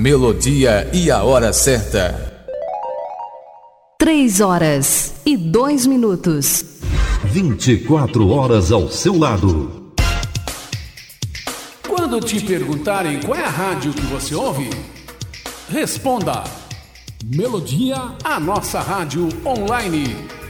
melodia e a hora certa. 3h02. 24 horas ao seu lado. Quando te perguntarem qual é a rádio que você ouve, responda: Melodia, a nossa rádio online.